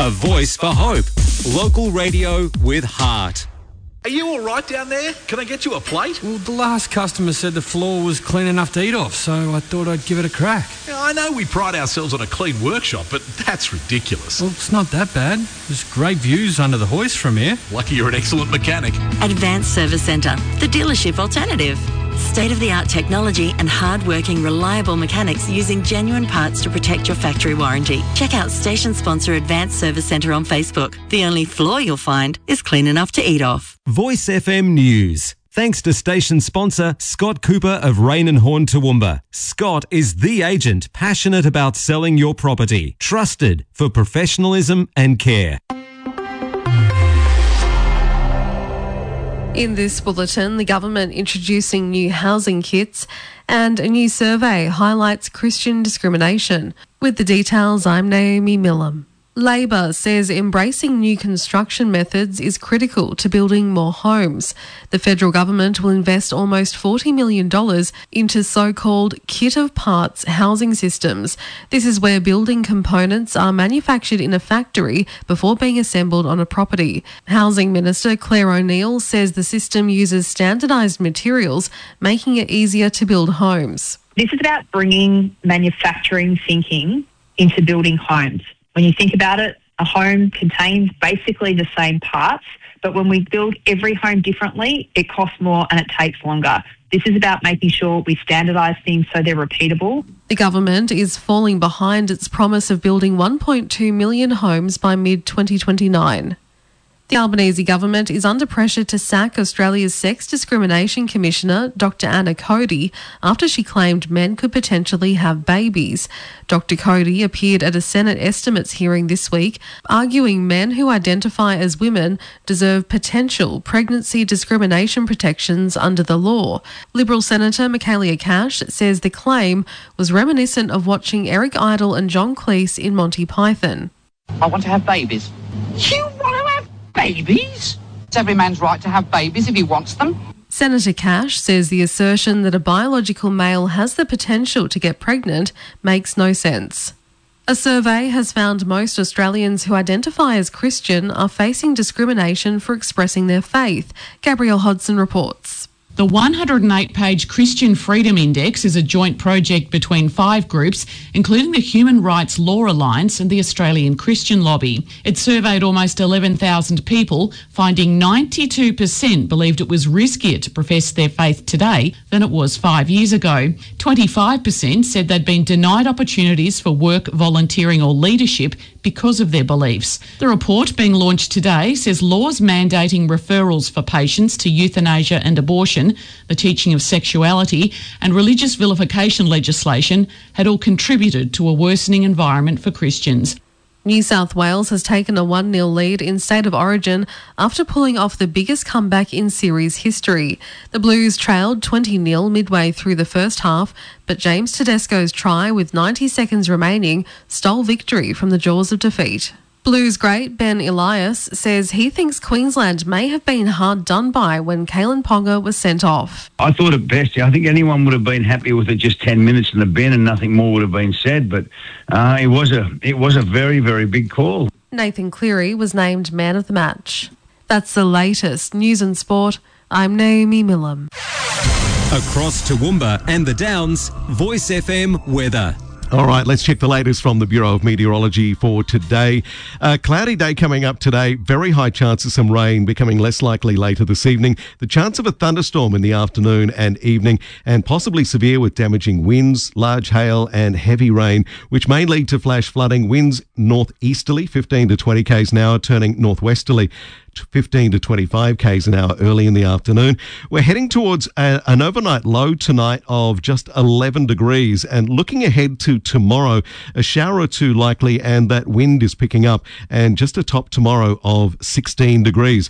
A voice for hope. Local radio with heart. Are you all right down there? Can I get you a plate? Well, the last customer said the floor was clean enough to eat off, so I thought I'd give it a crack. Yeah, I know we pride ourselves on a clean workshop, but that's ridiculous. Well, it's not that bad. There's great views under the hoist from here. Lucky you're an excellent mechanic. Advanced Service Centre, the dealership alternative. State-of-the-art technology and hard-working, reliable mechanics using genuine parts to protect your factory warranty. Check out station sponsor Advanced Service Centre on Facebook. The only floor you'll find is clean enough to eat off. Voice FM News. Thanks to station sponsor Scott Cooper of Rain and Horn Toowoomba. Scott is the agent passionate about selling your property. Trusted for professionalism and care. In this bulletin, the government introducing new housing kits and a new survey highlights Christian discrimination. With the details, I'm Naomi Millam. Labor says embracing new construction methods is critical to building more homes. The federal government will invest almost $40 million into so-called kit of parts housing systems. This is where building components are manufactured in a factory before being assembled on a property. Housing Minister Claire O'Neil says the system uses standardised materials, making it easier to build homes. This is about bringing manufacturing thinking into building homes. When you think about it, a home contains basically the same parts, but when we build every home differently, it costs more and it takes longer. This is about making sure we standardise things so they're repeatable. The government is falling behind its promise of building 1.2 million homes by mid-2029. The Albanese government is under pressure to sack Australia's Sex Discrimination Commissioner, Dr Anna Cody, after she claimed men could potentially have babies. Dr Cody appeared at a Senate estimates hearing this week, arguing men who identify as women deserve potential pregnancy discrimination protections under the law. Liberal Senator Michaelia Cash says the claim was reminiscent of watching Eric Idle and John Cleese in Monty Python. I want to have babies. You want to have babies? It's every man's right to have babies if he wants them. Senator Cash says the assertion that a biological male has the potential to get pregnant makes no sense. A survey has found most Australians who identify as Christian are facing discrimination for expressing their faith. Gabrielle Hodson reports. The 108-page Christian Freedom Index is a joint project between 5 groups, including the Human Rights Law Alliance and the Australian Christian Lobby. It surveyed almost 11,000 people, finding 92% believed it was riskier to profess their faith today than it was 5 years ago. 25% said they'd been denied opportunities for work, volunteering or leadership because of their beliefs. The report, being launched today, says laws mandating referrals for patients to euthanasia and abortion, the teaching of sexuality and religious vilification legislation had all contributed to a worsening environment for Christians. New South Wales has taken a 1-0 lead in State of Origin after pulling off the biggest comeback in series history. The Blues trailed 20-0 midway through the first half, but James Tedesco's try with 90 seconds remaining stole victory from the jaws of defeat. Blues great Ben Elias says he thinks Queensland may have been hard done by when Kalen Ponga was sent off. I thought it best. I think anyone would have been happy with it just 10 minutes in the bin and nothing more would have been said, but it was a very, very big call. Nathan Cleary was named man of the match. That's the latest news and sport. I'm Naomi Millam. Across Toowoomba and the Downs, Voice FM weather. All right, let's check the latest from the Bureau of Meteorology for today. Cloudy day coming up today. Very high chance of some rain, becoming less likely later this evening. The chance of a thunderstorm in the afternoon and evening, and possibly severe with damaging winds, large hail and heavy rain, which may lead to flash flooding. Winds northeasterly, 15 to 20 k's an hour, turning northwesterly, 15 to 25 k's an hour early in the afternoon. We're heading towards an overnight low tonight of just 11 degrees, and looking ahead to tomorrow, a shower or two likely, and that wind is picking up, and just a top tomorrow of 16 degrees.